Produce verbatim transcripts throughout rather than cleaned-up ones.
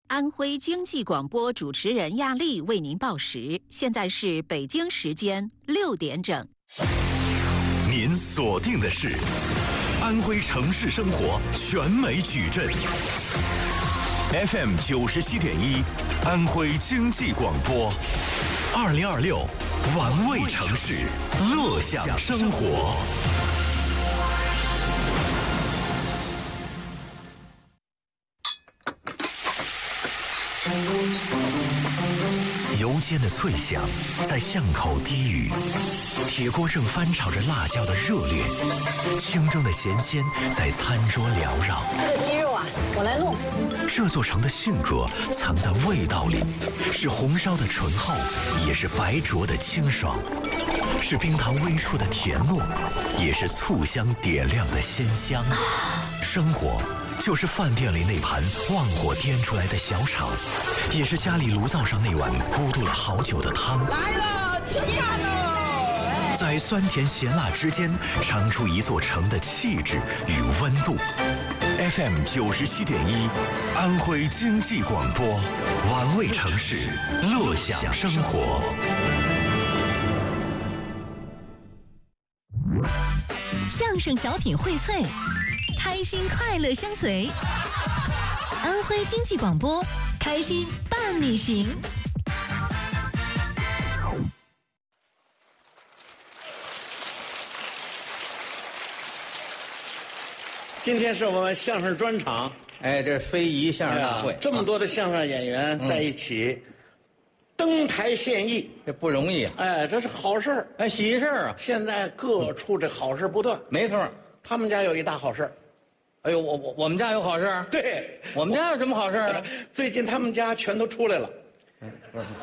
安徽经济广播主持人亚丽为您报时，现在是北京时间六点整。 您锁定的是安徽城市生活全美矩阵 F M 九十七点一，安徽经济广播，二零二六玩味城市，乐享生活。油煎的脆响在巷口低语，铁锅正翻炒着辣椒的热烈，清蒸的咸鲜在餐桌缭绕。 这个鸡肉啊，我来弄。 这座城的性格藏在味道里，是红烧的醇厚，也是白灼的清爽，是冰糖微触的甜糯，也是醋香点亮的鲜香。生活就是饭店里那盘旺火颠出来的小炒，也是家里炉灶上那碗咕嘟了好久的汤。 来了，吃饭喽！ 在酸甜咸辣之间，尝出一座城的气质与温度。F M 九十七点一，安徽经济广播，玩味城市，乐享生活。 相声小品荟萃，开心快乐相随。安徽经济广播，开心伴你行。 今天是我们相声专场， 哎，这非遗相声大会， 哎、这么多的相声演员在一起，嗯、登台献艺， 这不容易啊！ 哎，这是好事儿， 哎，喜事儿啊！ 现在各处这好事不断， 没错。 他们家有一大好事。 哎呦，我我我们家有好事。 对， 我们家有什么好事啊？ 最近他们家全都出来了， 嗯，不是，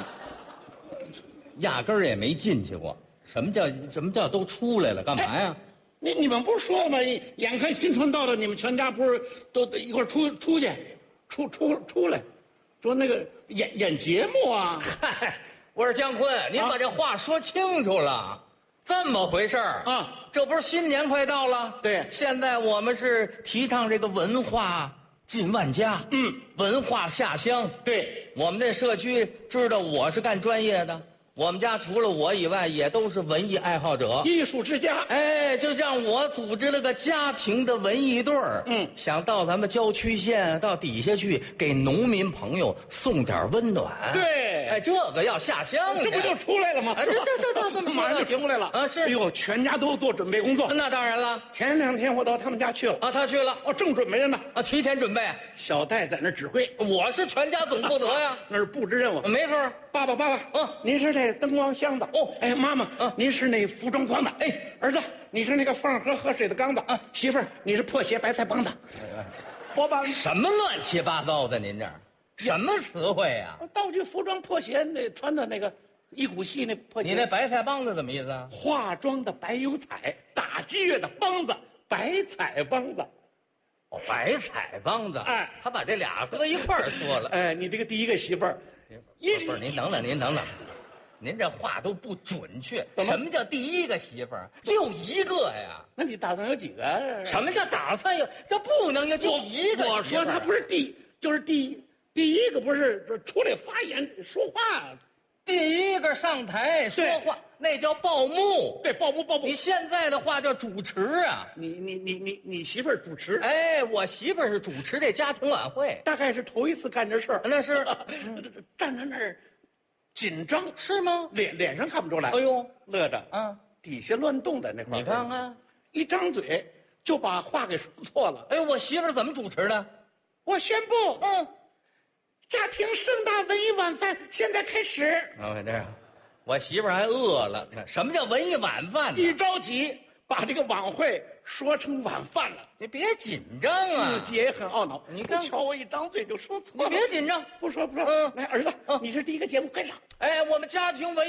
压根儿也没进去过。什么叫什么叫都出来了？干嘛呀？ 哎你你们不是说了吗？眼看新春到了，你们全家不是都一块儿出出去，出出出来，说那个演演节目啊？ 嗨，我说姜昆，您把这话说清楚了，啊、这么回事儿啊？ 这不是新年快到了？ 对， 现在我们是提倡这个文化进万家， 嗯， 文化下乡。 对， 我们这社区知道我是干专业的。我们家除了我以外，也都是文艺爱好者， 艺术之家。 哎，就像我组织了个家庭的文艺队儿， 嗯， 想到咱们郊区县到底下去，给农民朋友送点温暖。 对， 哎，这个要下乡， 这不就出来了吗？ 哎，这这这这这么马上就出来了啊！是， 哎呦，全家都做准备工作。 那当然了， 前两天我到他们家去了啊，他去了， 哦，正准备着呢， 啊，提前准备。 小戴在那指挥， 我是全家总负责呀， 那是布置任务。 没错， 爸爸，爸爸， 嗯， 您是这灯光箱子。 哦， 哎，妈妈， 嗯， 您是那服装筐子。 哎， 儿子，你是那个放河喝水的缸子。 啊， 媳妇儿，你是破鞋白菜帮子。我把什么乱七八糟的？您这儿什么词汇呀？ 道具服装破鞋那穿的那个一股戏那破鞋。 你那白菜帮子怎么意思啊？ 化妆的白油彩，打击乐的梆子，白彩梆子。 哦，白彩梆子。哎，他把这俩搁一块儿说了。 哎，你这个第一个媳妇儿， 不是您等等，您等等。您这话都不准确。什么叫第一个媳妇儿？就一个呀。 那你打算有几个？ 什么叫打算有？这不能有就一个。 我说他不是第，就是第第一个，不是出来发言说话， 第一个上台说话，那叫报幕。 对，报幕报幕。 你现在的话叫主持啊。 你你你你你媳妇儿主持？ 哎，我媳妇儿是主持这家庭晚会， 大概是头一次干这事儿。 那是站在那儿。紧张是吗？ 脸脸上看不出来。 哎呦， 乐着啊， 底下乱动的那块。 你看看， 一张嘴就把话给说错了。 哎呦，我媳妇儿怎么主持的？ 我宣布， 嗯， 家庭盛大文艺晚饭现在开始。 啊，这样，我媳妇儿还饿了。什么叫文艺晚饭呢？ 一着急把这个晚会说成晚饭了。 你别紧张啊， 自己也很懊恼。 你看， 瞧我一张嘴就说错了。 你别紧张， 不说不说。嗯，来，儿子，你是第一个节目跟上。 哎，我们家庭文艺。